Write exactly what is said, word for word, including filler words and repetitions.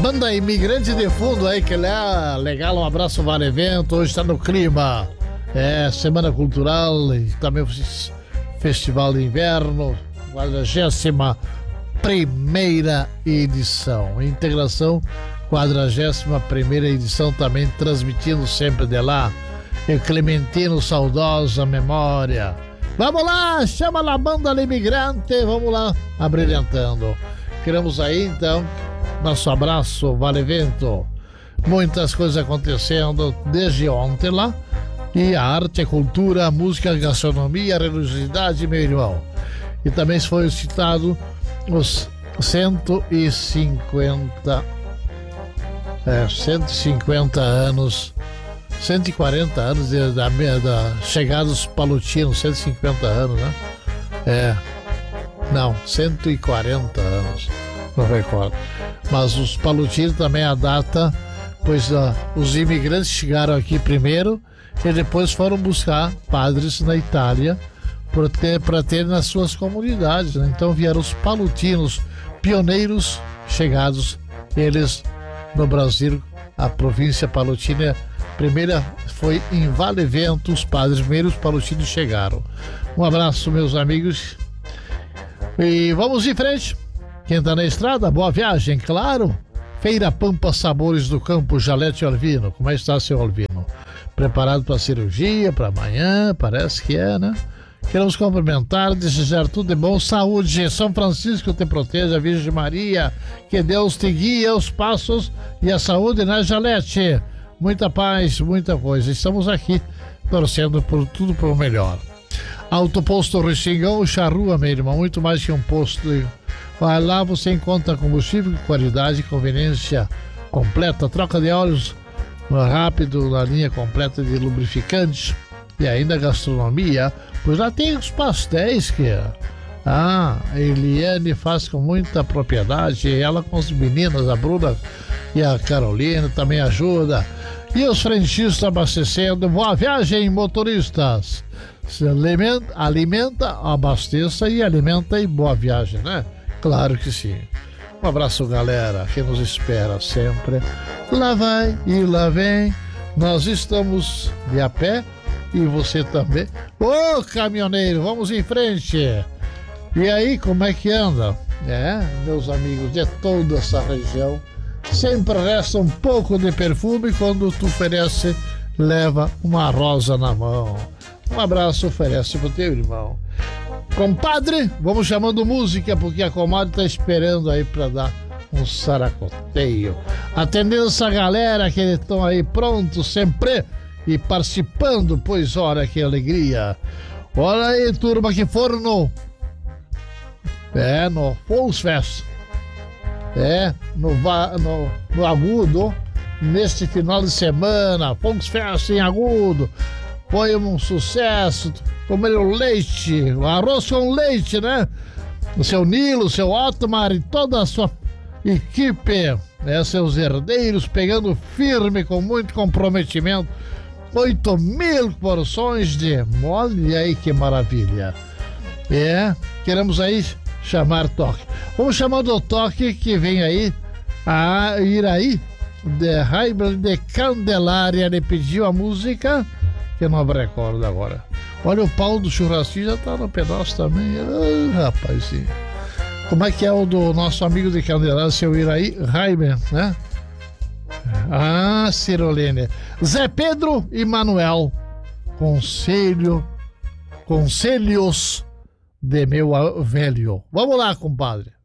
Banda Imigrante de Fundo aí, que é legal, um abraço, Vale Evento, hoje está no clima, é Semana Cultural e também Festival de Inverno, quadragésima primeira edição, integração, quadragésima primeira edição, também transmitindo sempre de lá, e Clementino, saudosa memória. Vamos lá, chama lá a Banda Imigrante, vamos lá, abrilhantando. Queremos aí então nosso abraço, Vale Evento. Muitas coisas acontecendo desde ontem lá. E a arte, a cultura, a música, a gastronomia, a religiosidade, meu irmão. E também foi citado os cento e cinquenta é, cento e cinquenta anos, cento e quarenta anos de, da, da chegada dos palutinos, cento e cinquenta anos, né? É, não, cento e quarenta anos, não recordo. Mas os palutinos também a data, pois uh, os imigrantes chegaram aqui primeiro e depois foram buscar padres na Itália para ter, para ter nas suas comunidades, né? Então vieram os palutinos, pioneiros chegados, eles no Brasil, a província palutina, primeira foi em Vale Evento, os padres primeiros palutinos chegaram. Um abraço, meus amigos, e vamos em frente. Quem tá na estrada, boa viagem, claro. Feira Pampa Sabores do Campo, Jalete Alvino. Como é que está, seu Alvino? Preparado para cirurgia, para amanhã? Parece que é, né? Queremos cumprimentar, desejar tudo de bom, saúde. São Francisco te proteja, Virgem Maria, que Deus te guie os passos e a saúde na Jalete. Muita paz, muita coisa. Estamos aqui torcendo por tudo por melhor. Autoposto Restingão, Charrua, meu irmão, muito mais que um posto. Vai lá, você encontra combustível de qualidade, conveniência completa, troca de óleos rápido na linha completa de lubrificantes e ainda gastronomia, pois lá tem os pastéis que ah, a Eliane faz com muita propriedade, e ela com as meninas, a Bruna e a Carolina também ajuda. E os frentistas abastecendo. Boa viagem, motoristas. Se alimenta, alimenta, abasteça e alimenta e boa viagem, né? Claro que sim. Um abraço, galera, que nos espera sempre. Lá vai e lá vem. Nós estamos de a pé e você também. Ô, caminhoneiro, vamos em frente. E aí, como é que anda? É, meus amigos de toda essa região, sempre resta um pouco de perfume quando tu oferece, leva uma rosa na mão. Um abraço oferece pro teu irmão. Compadre, vamos chamando música, porque a comadre tá esperando aí pra dar um saracoteio. Atendendo essa galera que estão aí prontos sempre e participando, pois olha que alegria. Olha aí, turma, que foram no... É, no Volksfest. É, no, no, no Agudo, neste final de semana, Volksfest em Agudo. Foi um sucesso. Comeram leite, arroz com leite, né? O seu Nilo, o seu Otmar e toda a sua equipe, né? Seus herdeiros pegando firme com muito comprometimento. Oito mil porções de mole, aí que maravilha. É, queremos aí chamar Toque. Vamos chamando o Toque que vem aí, a Iraí, de Raiba de Candelária, ele pediu a música que eu não me recordo agora. Olha, o pau do churrasquinho já tá no pedaço também. Ah, rapazinho. Como é que é o do nosso amigo de Candelária, seu Iraí Raiber, né? Ah, Cirolene. Zé Pedro e Manuel. Conselho, conselhos de meu velho. Vamos lá, compadre.